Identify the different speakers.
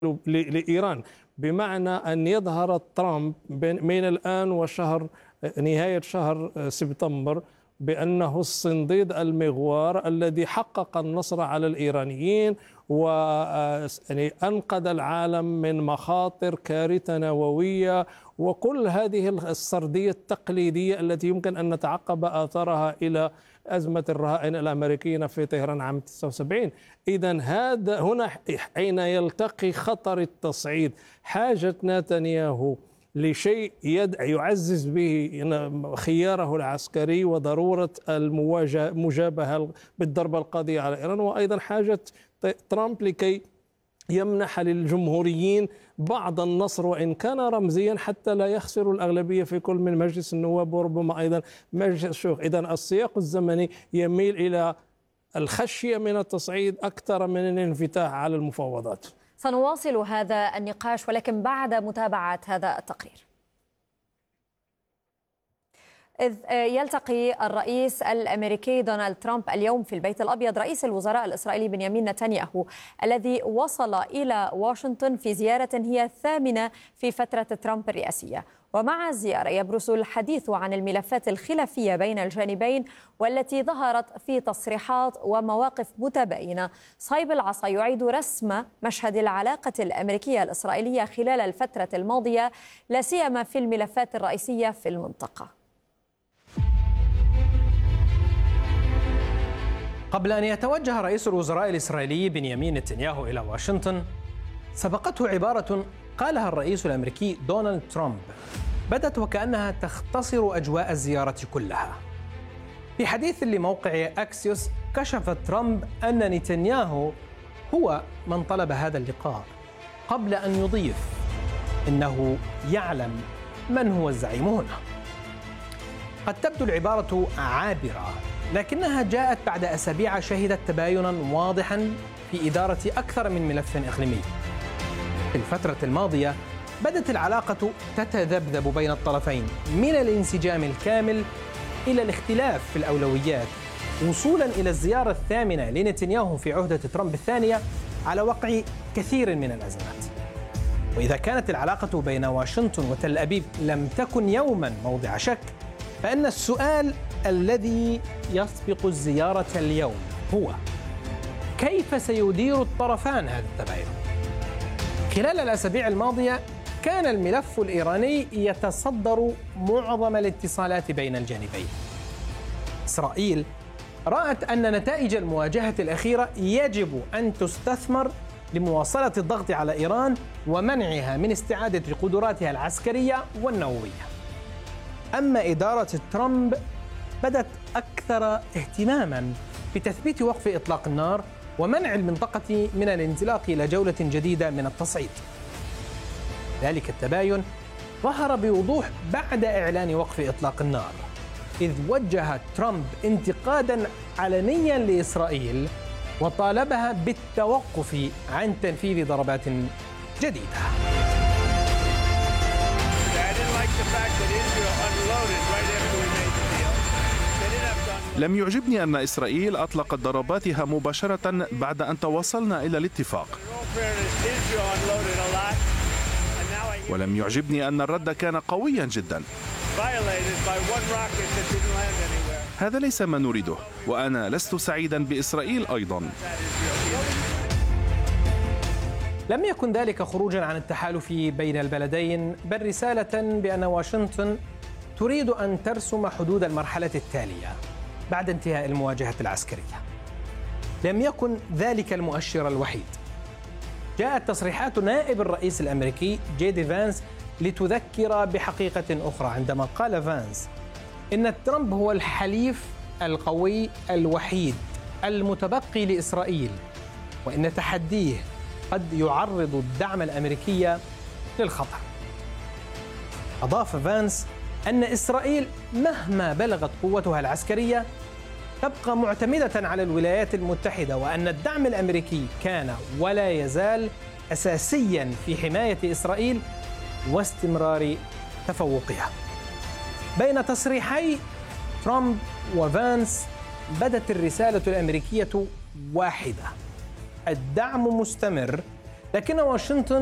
Speaker 1: لإيران، بمعنى أن يظهر ترامب بين الآن وشهر نهاية شهر سبتمبر بأنه الصنديد المغوار الذي حقق النصر على الإيرانيين وأنقذ العالم من مخاطر كارثة نووية وكل هذه السردية التقليدية التي يمكن أن نتعقب آثارها إلى أزمة الرهائن الأمريكيين في طهران عام 79. إذن هنا حين يلتقي خطر التصعيد، حاجة نتنياهو لشيء يعزز به خياره العسكري وضرورة المجابهة بالضربة القاضية على إيران، وأيضا حاجة ترامب لكي يمنح للجمهوريين بعض النصر وإن كان رمزيا حتى لا يخسروا الأغلبية في كل من مجلس النواب وربما أيضا مجلس الشيوخ. إذن السياق الزمني يميل إلى الخشية من التصعيد أكثر من الانفتاح على المفاوضات.
Speaker 2: سنواصل هذا النقاش ولكن بعد متابعة هذا التقرير. إذ يلتقي الرئيس الأمريكي دونالد ترامب اليوم في البيت الأبيض رئيس الوزراء الإسرائيلي بنيامين نتنياهو الذي وصل إلى واشنطن في زيارة هي الثامنة في فترة ترامب الرئاسية. ومع الزيارة يبرز الحديث عن الملفات الخلافية بين الجانبين والتي ظهرت في تصريحات ومواقف متباينة. صهيب العصا يعيد رسم مشهد العلاقة الأمريكية الإسرائيلية خلال الفترة الماضية لا سيما في الملفات الرئيسية في المنطقة.
Speaker 3: قبل أن يتوجه رئيس الوزراء الإسرائيلي بنيامين نتنياهو إلى واشنطن سبقته عبارة قالها الرئيس الأمريكي دونالد ترامب بدت وكأنها تختصر أجواء الزيارة كلها. في حديث لموقع أكسيوس كشف ترامب أن نتنياهو هو من طلب هذا اللقاء، قبل أن يضيف إنه يعلم من هو الزعيم هنا. قد تبدو العبارة عابرة، لكنها جاءت بعد أسابيع شهدت تباينا واضحا في إدارة أكثر من ملف إقليمي. في الفترة الماضية بدت العلاقة تتذبذب بين الطرفين من الانسجام الكامل إلى الاختلاف في الأولويات، وصولا إلى الزيارة الثامنة لنتنياهو في عهدة ترامب الثانية على وقع كثير من الأزمات. وإذا كانت العلاقة بين واشنطن وتل أبيب لم تكن يوما موضع شك، فإن السؤال الذي يسبق الزيارة اليوم هو كيف سيدير الطرفان هذا التباين؟ خلال الأسابيع الماضية كان الملف الإيراني يتصدر معظم الاتصالات بين الجانبين. إسرائيل رأت أن نتائج المواجهة الأخيرة يجب أن تستثمر لمواصلة الضغط على إيران ومنعها من استعادة قدراتها العسكرية والنووية. أما إدارة ترامب بدت أكثر اهتماما بتثبيت وقف إطلاق النار ومنع المنطقة من الانزلاق إلى جولة جديدة من التصعيد. ذلك التباين ظهر بوضوح بعد إعلان وقف إطلاق النار، إذ وجه ترامب انتقادا علنيا لإسرائيل وطالبها بالتوقف عن تنفيذ ضربات جديدة.
Speaker 4: لم يعجبني أن إسرائيل أطلقت ضرباتها مباشرة بعد أن توصلنا إلى الاتفاق، ولم يعجبني أن الرد كان قويا جدا. هذا ليس ما نريده، وأنا لست سعيدا بإسرائيل أيضا.
Speaker 3: لم يكن ذلك خروجا عن التحالف بين البلدين، بل رسالة بأن واشنطن تريد أن ترسم حدود المرحلة التالية بعد انتهاء المواجهة العسكرية. لم يكن ذلك المؤشر الوحيد. جاءت تصريحات نائب الرئيس الأمريكي جي دي فانس لتذكر بحقيقة أخرى، عندما قال فانس إن ترامب هو الحليف القوي الوحيد المتبقي لإسرائيل، وإن تحديه قد يعرض الدعم الأمريكي للخطر. أضاف فانس أن إسرائيل مهما بلغت قوتها العسكرية تبقى معتمدة على الولايات المتحدة، وأن الدعم الأمريكي كان ولا يزال أساسيا في حماية إسرائيل واستمرار تفوقها. بين تصريحي ترامب وفانس بدت الرسالة الأمريكية واحدة: الدعم مستمر لكن واشنطن